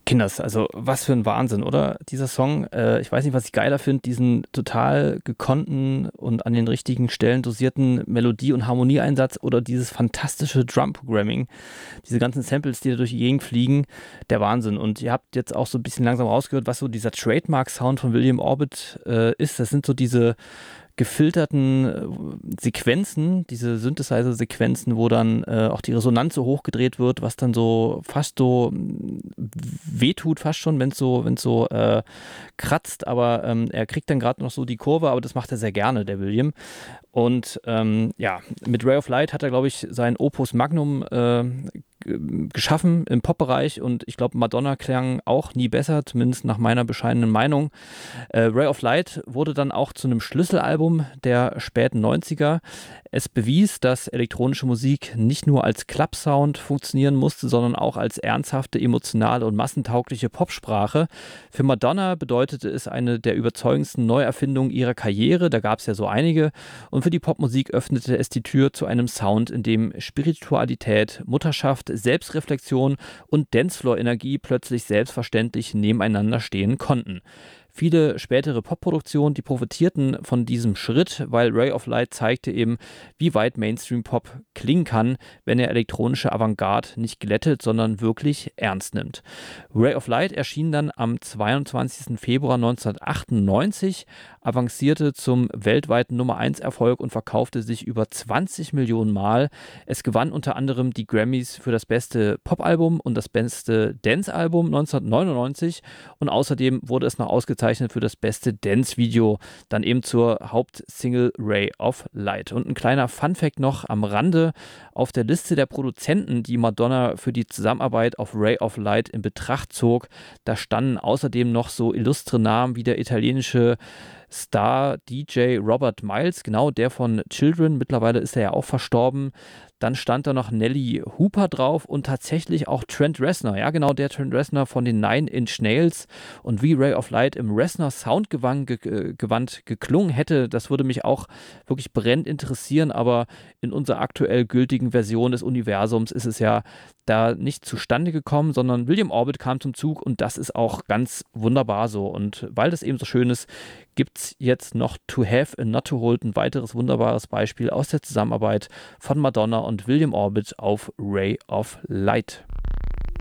Kinders, also was für ein Wahnsinn, oder? Dieser Song, ich weiß nicht, was ich geiler finde, diesen total gekonnten und an den richtigen Stellen dosierten Melodie- und Harmonieeinsatz oder dieses fantastische Drum-Programming, diese ganzen Samples, die da durch die Gegend fliegen, der Wahnsinn. Und ihr habt jetzt auch so ein bisschen langsam rausgehört, was so dieser Trademark-Sound von William Orbit ist. Das sind so diese gefilterten Sequenzen, diese Synthesizer-Sequenzen, wo dann auch die Resonanz so hochgedreht wird, was dann so fast so wehtut, fast schon, wenn es so kratzt, aber er kriegt dann gerade noch so die Kurve, aber das macht er sehr gerne, der William. Und ja, mit Ray of Light hat er, glaube ich, sein Opus Magnum geschaffen im Pop-Bereich und ich glaube, Madonna klang auch nie besser, zumindest nach meiner bescheidenen Meinung. Ray of Light wurde dann auch zu einem Schlüsselalbum der späten 90er. Es bewies, dass elektronische Musik nicht nur als Club-Sound funktionieren musste, sondern auch als ernsthafte, emotionale und massentaugliche Popsprache. Für Madonna bedeutete es eine der überzeugendsten Neuerfindungen ihrer Karriere, da gab es ja so einige, und für die Popmusik öffnete es die Tür zu einem Sound, in dem Spiritualität, Mutterschaft, Selbstreflexion und Dancefloor-Energie plötzlich selbstverständlich nebeneinander stehen konnten. Viele spätere Popproduktionen, die profitierten von diesem Schritt, weil Ray of Light zeigte eben, wie weit Mainstream-Pop klingen kann, wenn er elektronische Avantgarde nicht glättet, sondern wirklich ernst nimmt. Ray of Light erschien dann am 22. Februar 1998, avancierte zum weltweiten Nummer-1-Erfolg und verkaufte sich über 20 Millionen Mal. Es gewann unter anderem die Grammys für das beste Popalbum und das beste Dance-Album 1999 und außerdem wurde es noch ausgezeichnet für das beste Dance-Video, dann eben zur Hauptsingle Ray of Light. Und ein kleiner Funfact noch am Rande: Auf der Liste der Produzenten, die Madonna für die Zusammenarbeit auf Ray of Light in Betracht zog, da standen außerdem noch so illustre Namen wie der italienische Star-DJ Robert Miles, genau der von Children, mittlerweile ist er ja auch verstorben. Dann stand da noch Nelly Hooper drauf und tatsächlich auch Trent Reznor, ja genau, der Trent Reznor von den Nine Inch Nails. Und wie Ray of Light im Reznor Soundgewand geklungen hätte, das würde mich auch wirklich brennend interessieren, aber in unserer aktuell gültigen Version des Universums ist es ja da nicht zustande gekommen, sondern William Orbit kam zum Zug und das ist auch ganz wunderbar so. Und weil das eben so schön ist, gibt es jetzt noch To Have and Not to Hold, ein weiteres wunderbares Beispiel aus der Zusammenarbeit von Madonna und William Orbit auf Ray of Light.